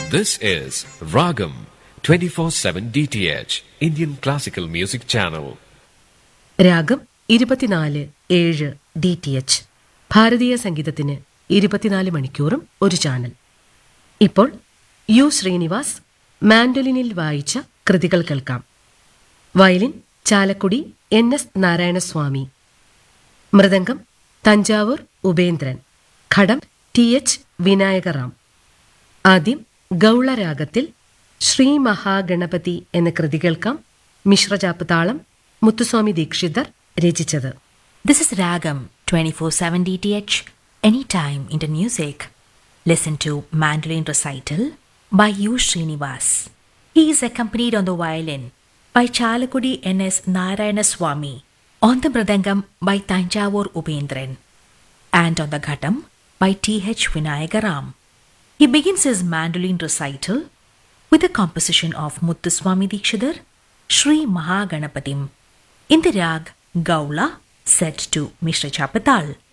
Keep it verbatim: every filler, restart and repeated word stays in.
This is Ragam twenty-four seven D T H, Indian Classical Music Channel. രാഗം ഇരുപത്തിനാല് ഏഴ് D T H, ഭാരതീയ സംഗീതത്തിന് ഇരുപത്തിനാല് മണിക്കൂറും ഒരു ചാനൽ. ഇപ്പോൾ യു ശ്രീനിവാസ് മാൻഡോലിനിൽ വായിച്ച കൃതികൾ കേൾക്കാം. Violin Chalakudy N S Narayanaswamy, mridangam Thanjavur Upendran, ഘടം ടി എച്ച് വിനായകറാം. ആദ്യം ഗൗളരാഗത്തിൽ ശ്രീ മഹാഗണപതി എന്ന കൃതി കേൾക്കാം. മിശ്രചാപ്പ് താളം മുത്തുസ്വാമി ദീക്ഷിതർ രചിച്ചത്. This is Ragam twenty-four seven D T H, anytime Indian music. Listen to Mandolin Recital by U. Srinivas. He is accompanied on the violin by Chalakudi N S Narayana-Swami, on the mridangam by Tanjavur Ubendran, and on the ghatam by T H Vinayagaram. He begins his mandolin recital with a composition of Muthuswami Dikshidhar, Sri Mahaganapatim, in the rag Gaula, set to Mishra Chapatal.